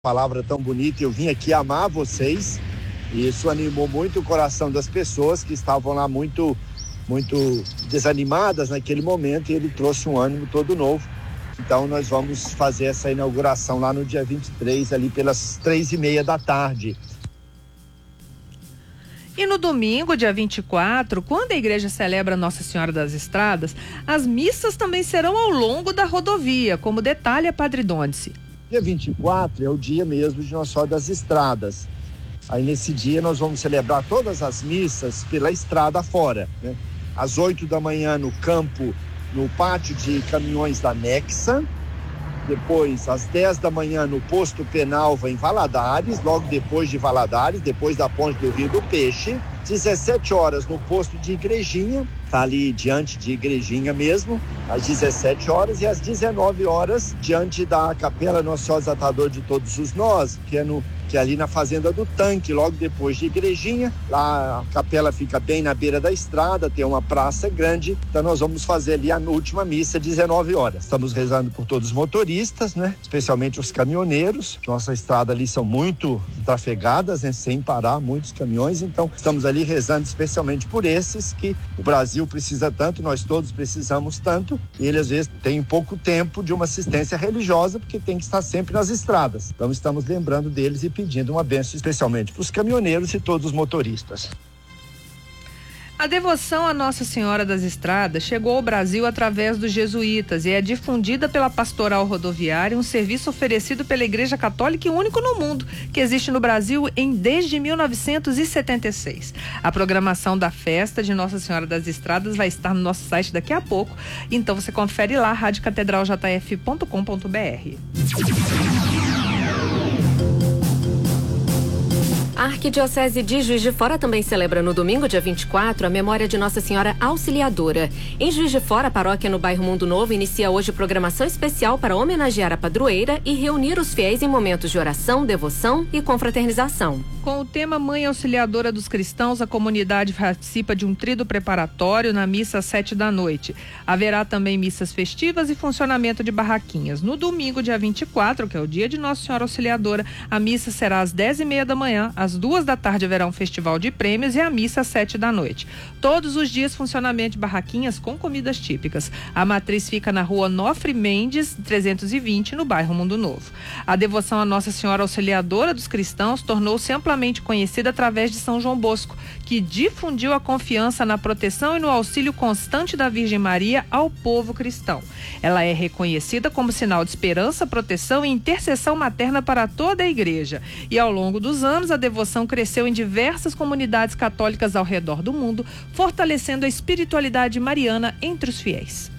palavra tão bonita, eu vim aqui amar vocês, e isso animou muito o coração das pessoas que estavam lá muito desanimadas naquele momento, e ele trouxe um ânimo todo novo. Então nós vamos fazer essa inauguração lá no dia 23, ali pelas 3:30 da tarde. E no domingo, dia 24, quando a igreja celebra Nossa Senhora das Estradas, as missas também serão ao longo da rodovia, como detalha Padre Donice. Dia 24 é o dia mesmo de Nossa Senhora das Estradas. Aí nesse dia nós vamos celebrar todas as missas pela estrada fora, né? Às 8 da manhã no campo, no pátio de caminhões da Nexa. Depois, às 10 da manhã, no posto Penalva, em Valadares, logo depois de Valadares, depois da ponte do Rio do Peixe. 17 horas no posto de Igrejinha, tá ali diante de Igrejinha mesmo, às 17 horas, e às 19 horas, diante da Capela Nossa Senhora Desatador de Todos os Nós, que é ali na Fazenda do Tanque, logo depois de Igrejinha. Lá a capela fica bem na beira da estrada, tem uma praça grande, então nós vamos fazer ali a última missa, 19 horas. Estamos rezando por todos os motoristas, né? Especialmente os caminhoneiros. Nossa estrada ali são muito trafegadas, né? Sem parar, muitos caminhões, então estamos ali rezando especialmente por esses que o Brasil precisa tanto, nós todos precisamos tanto, e eles às vezes têm pouco tempo de uma assistência religiosa, porque tem que estar sempre nas estradas. Então estamos lembrando deles e pedindo uma bênção especialmente para os caminhoneiros e todos os motoristas. A devoção a Nossa Senhora das Estradas chegou ao Brasil através dos jesuítas e é difundida pela Pastoral Rodoviária, um serviço oferecido pela Igreja Católica e único no mundo, que existe no Brasil desde 1976. A programação da festa de Nossa Senhora das Estradas vai estar no nosso site daqui a pouco, então você confere lá, radiocatedraljf.com.br. A Arquidiocese de Juiz de Fora também celebra no domingo, dia 24, a memória de Nossa Senhora Auxiliadora. Em Juiz de Fora, a paróquia no bairro Mundo Novo inicia hoje programação especial para homenagear a padroeira e reunir os fiéis em momentos de oração, devoção e confraternização. Com o tema Mãe Auxiliadora dos Cristãos, a comunidade participa de um tríduo preparatório na missa às 7 da noite. Haverá também missas festivas e funcionamento de barraquinhas. No domingo, dia 24, que é o dia de Nossa Senhora Auxiliadora, a missa será às 10:30 da manhã, às 2 da tarde haverá um festival de prêmios e a missa às 7 da noite. Todos os dias, funcionamento de barraquinhas com comidas típicas. A matriz fica na rua Nofre Mendes, 320, no bairro Mundo Novo. A devoção a Nossa Senhora Auxiliadora dos Cristãos tornou-se amplamente conhecida através de São João Bosco, que difundiu a confiança na proteção e no auxílio constante da Virgem Maria ao povo cristão. Ela é reconhecida como sinal de esperança, proteção e intercessão materna para toda a igreja. E ao longo dos anos, a devoção cresceu em diversas comunidades católicas ao redor do mundo, fortalecendo a espiritualidade mariana entre os fiéis.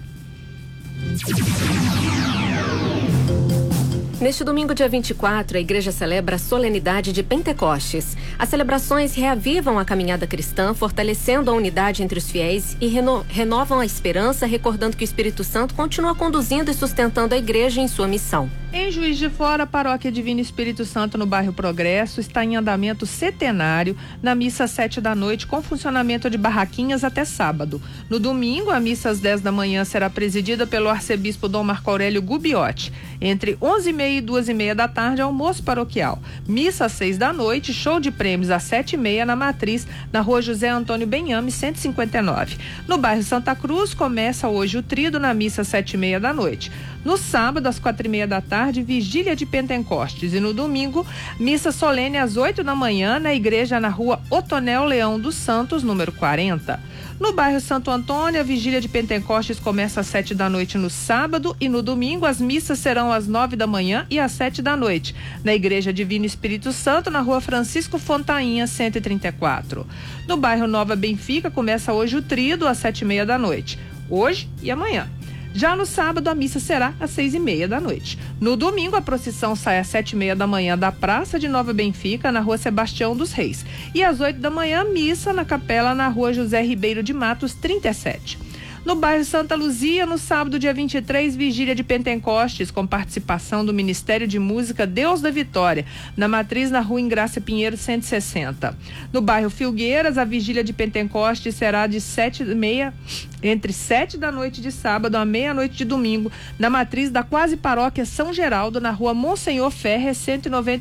Neste domingo, dia 24, a igreja celebra a solenidade de Pentecostes. As celebrações reavivam a caminhada cristã, fortalecendo a unidade entre os fiéis e renovam a esperança, recordando que o Espírito Santo continua conduzindo e sustentando a igreja em sua missão. Em Juiz de Fora, a Paróquia Divino Espírito Santo, no bairro Progresso, está em andamento centenário na missa às 7 da noite, com funcionamento de barraquinhas até sábado. No domingo, a missa às 10 da manhã será presidida pelo arcebispo Dom Marco Aurélio Gubbiotti. Entre 11:30 e 2:30 da tarde, almoço paroquial. Missa às 6 da noite, show de prêmios às 7:30 na Matriz, na rua José Antônio Benhame, 159. No bairro Santa Cruz, começa hoje o tríduo na missa às 7:30 da noite. No sábado, às 4:30 da tarde, vigília de Pentecostes. E no domingo, missa solene às 8 da manhã na igreja na rua Otonel Leão dos Santos, número 40. No bairro Santo Antônio, a vigília de Pentecostes começa às 7 da noite no sábado e no domingo as missas serão às 9 da manhã e às 7 da noite, na Igreja Divino Espírito Santo, na rua Francisco Fontainha, 134. No bairro Nova Benfica, começa hoje o tríduo às 7:30 da noite, hoje e amanhã. Já no sábado, a missa será às 6:30 da noite. No domingo, a procissão sai às 7:30 da manhã da Praça de Nova Benfica, na rua Sebastião dos Reis. E às 8 da manhã, missa na capela na rua José Ribeiro de Matos, 37. No bairro Santa Luzia, no sábado, dia 23, vigília de Pentecostes, com participação do Ministério de Música Deus da Vitória, na matriz na rua Ingrácia Pinheiro 160. No bairro Filgueiras, a vigília de Pentecostes será de 7h30, entre 7 da noite de sábado à meia-noite de domingo, na matriz da quase paróquia São Geraldo, na rua Monsenhor Ferrer 190.